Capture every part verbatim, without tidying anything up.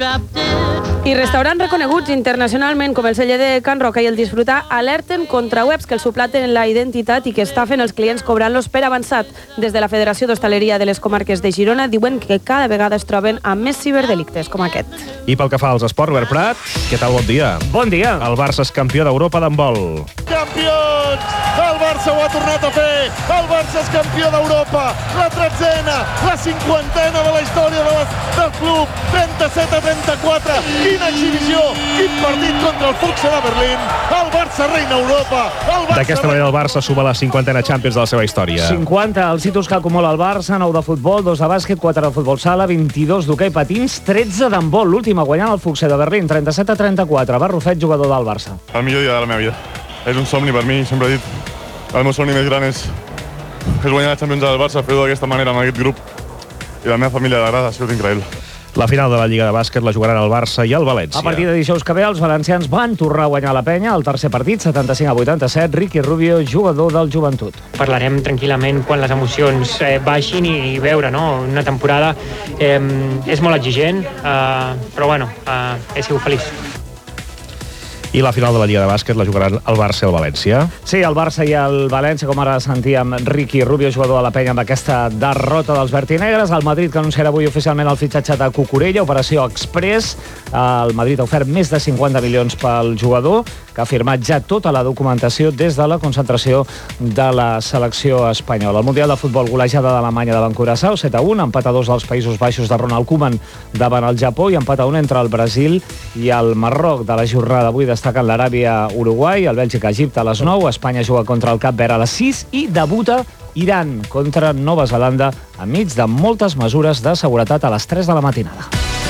I restaurants reconeguts internacionalment com el celler de Can Roca i el Disfrutar alerten contra webs que els suplaten la identitat i que estafen els clients cobrant-los per avançat. Des de la Federació d'Hostaleria de les Comarques de Girona diuen que cada vegada es troben amb més ciberdelictes com aquest. I pel que fa als esports, Robert Prat, què tal? Bon dia. Bon dia. El Barça és campió d'Europa d'handbol. Campions! El Barça ho ha tornat a fer! El Barça és campió d'Europa! La tretzena, la cinquantena de la història de les, del club! trenta-set a trenta-quatre! Quina exhibició! Quin partit contra el Fuchs de Berlín! El Barça reina Europa! D'aquesta manera el Barça suma la cinquantena Champions de la seva història. cinquanta, els títols que acumula el Barça, nou de futbol, dos de bàsquet, quatre de futbol sala, vint-i-dos d'hoquei patins, tretze d'handbol, l'última guanyant el Fuchs de Berlín, trenta-set a trenta-quatre. Barrufet, jugador del Barça. El millor dia de la meva vida. És un somni per mi, sempre he dit. El meu somni més gran és, és guanyar la Champions del Barça, fer-ho d'aquesta manera amb aquest grup. I la meva família d'agrada ha sigut increïble. La final de la Lliga de Bàsquet la jugaran el Barça i el València. A partir de dijous que ve, els valencians van tornar a guanyar la penya. El tercer partit, setanta-cinc a vuitanta-set, Ricky Rubio, jugador del Joventut. Parlarem tranquil·lament quan les emocions eh, baixin i veure, no? Una temporada eh, és molt exigent, eh, però bueno, eh, he sigut feliç. I la final de la Lliga de Bàsquet la jugaran el Barça i el València. Sí, el Barça i el València, com ara sentíem Ricky Rubio, jugador de la penya, amb aquesta derrota dels vertinegres. El Madrid, que anunciarà avui oficialment el fitxatge de Cucurella, operació express. El Madrid ha ofert més de cinquanta milions pel jugador, que ha firmat ja tota la documentació des de la concentració de la selecció espanyola. El Mundial de Futbol, golejada d'Alemanya davant Curaçao, set a un, empat a dos dels Països Baixos de Ronald Koeman davant el Japó i empat a un entre el Brasil i el Marroc. De la jornada d'avui destaquen l'Aràbia-Uruguai, el Bèlgica-Egipte a les nou, Espanya juga contra el Cap Verd a les sis i debuta Iran contra Nova Zelanda enmig de moltes mesures de seguretat a les tres de la matinada.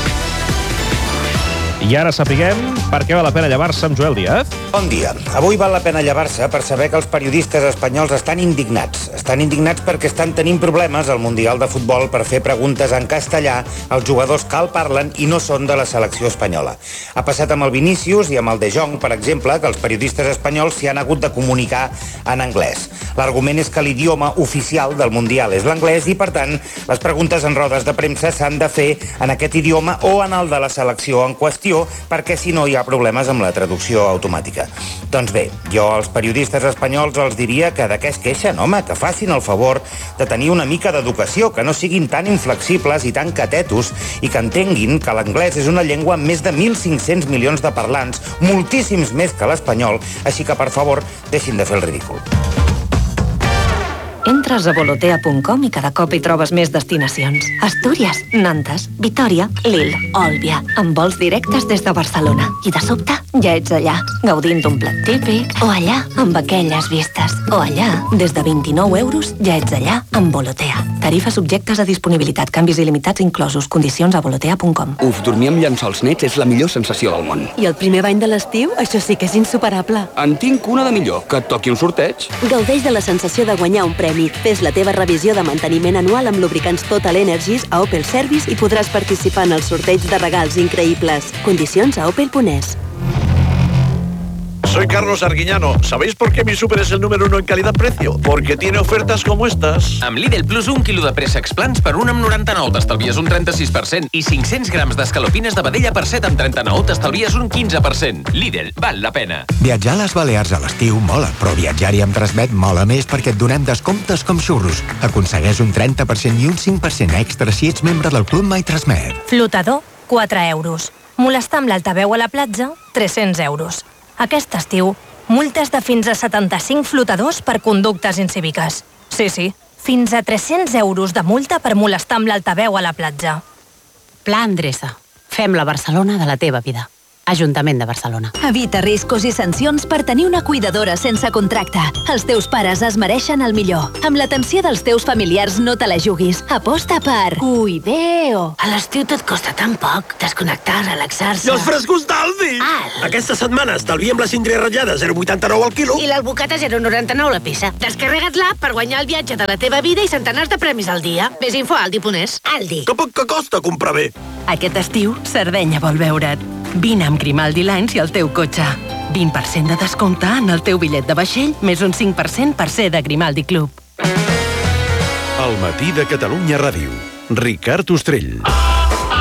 I ara sapiguem per què val la pena llevar-se amb Joel Díaz. Bon dia. Avui val la pena llevar-se per saber que els periodistes espanyols estan indignats. Estan indignats perquè estan tenint problemes al Mundial de Futbol per fer preguntes en castellà als jugadors que el parlen i no són de la selecció espanyola. Ha passat amb el Vinícius i amb el De Jong, per exemple, que els periodistes espanyols s'hi han hagut de comunicar en anglès. L'argument és que l'idioma oficial del Mundial és l'anglès i, per tant, les preguntes en rodes de premsa s'han de fer en aquest idioma o en el de la selecció en qüestió, perquè si no hi ha problemes amb la traducció automàtica. Doncs bé, jo als periodistes espanyols els diria que de què es queixen, home, que facin el favor de tenir una mica d'educació, que no siguin tan inflexibles i tan catetos i que entenguin que l'anglès és una llengua amb més de mil cinc-cents milions de parlants, moltíssims més que l'espanyol, així que, per favor, deixin de fer el ridícul. Entres a volotea punt com i cada cop hi trobes més destinacions. Astúries, Nantes, Vitòria, Lille, Òlbia, amb vols directes des de Barcelona. I de sobte ja ets allà, gaudint d'un plat típic, o allà, amb aquelles vistes, o allà, des de vint-i-nou euros, ja ets allà, amb Volotea. Tarifes subjectes a disponibilitat, canvis il·limitats inclosos, condicions a volotea punt com. Uf, dormir amb llençols nets és la millor sensació del món. I el primer bany de l'estiu? Això sí que és insuperable. En tinc una de millor, que et toqui un sorteig. Gaudeix de la sensació de guanyar un premi. Fes la teva revisió de manteniment anual amb lubricants Total Energies a Opel Service i podràs participar en el sorteig de regals increïbles. Condicions a opel punt es. Soy Carlos Arguiñano. ¿Sabéis por qué mi súper es el número uno en calidad-precio? Porque tiene ofertas como estas. Amb Lidl Plus, un quilo de préssecs plans per un amb noranta-nou t'estalvies un trenta-sis per cent i cinc-cents grams d'escalopines de vedella per set amb trenta-nou t'estalvies un quinze per cent. Lidl, val la pena. Viatjar a les Balears a l'estiu mola, però viatjar-hi amb Transmet mola més perquè et donem descomptes com xurros. Aconsegueix un trenta per cent i un cinc per cent extra si ets membre del Club My Transmet. Flotador, quatre euros. Molestar amb l'altaveu a la platja, tres-cents euros. Aquest estiu, multes de fins a setanta-cinc flotadors per conductes incíviques. Sí, sí, fins a tres-cents euros de multa per molestar amb l'altaveu a la platja. Pla Endreça. Fem la Barcelona de la teva vida. Ajuntament de Barcelona. Evita riscos i sancions per tenir una cuidadora sense contracte. Els teus pares es mereixen el millor. Amb l'atenció dels teus familiars no te la juguis. Aposta per Cuideo. A l'estiu tot costa tan poc. Desconnectar, relaxar-se. I els frescos d'Aldi! Al. Aquesta setmana estalviem la cindra ratllada zero coma vuitanta-nou al quilo. I l'albocata zero coma noranta-nou la peça. Descarrega't l'app per guanyar el viatge de la teva vida i centenars de premis al dia. Més info a aldi punt es. Aldi. Que poc que costa comprar bé. Aquest estiu, Sardenya vol veure't. Vine amb Grimaldi Lines i el teu cotxe. vint per cent de descompte en el teu bitllet de vaixell, més un cinc per cent per ser de Grimaldi Club. El matí de Catalunya Ràdio. Ricard Ostrell.